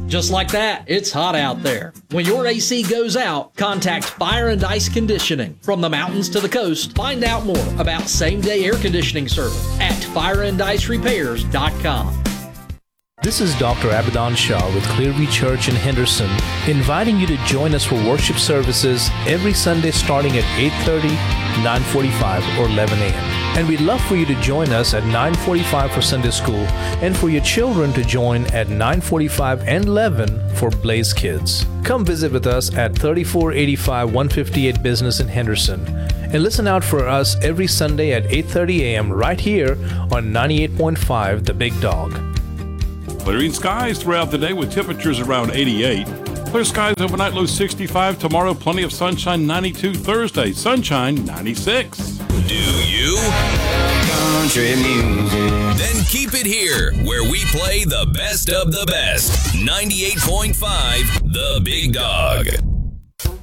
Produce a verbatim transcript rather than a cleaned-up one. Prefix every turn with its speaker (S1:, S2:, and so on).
S1: Just like that, it's hot out there. When your A C goes out, contact Fire and Ice Conditioning. From the mountains to the coast, find out more about same-day air conditioning service at fire and ice repairs dot com.
S2: This is Doctor Abadan Shah with Clearview Church in Henderson, inviting you to join us for worship services every Sunday starting at eight thirty, nine forty-five, or eleven a.m. And we'd love for you to join us at nine forty-five for Sunday School and for your children to join at nine forty-five and eleven for Blaze Kids. Come visit with us at thirty-four eighty-five one fifty-eight Business in Henderson. And listen out for us every Sunday at eight thirty a.m. right here on ninety-eight point five The Big Dog.
S3: Clearing skies throughout the day with temperatures around eighty-eight. Clear skies overnight, low sixty-five. Tomorrow, plenty of sunshine, ninety-two. Thursday, sunshine, ninety-six.
S4: Do you? Country music. Then keep it here, where we play the best of the best. ninety-eight point five The Big Dog.